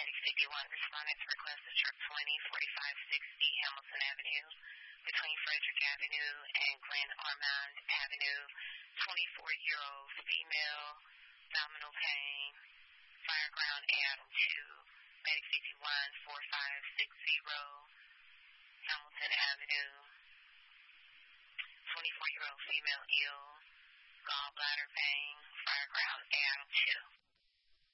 Medic 51 responded to request of truck 204560 Hamilton Avenue between Frederick Avenue and Glen Armand Avenue. 24-year-old female, abdominal pain, Fireground Adam 2, Medic 51 4560 Hamilton Avenue. 24-year-old female ill, gallbladder pain, Fireground Adam 2.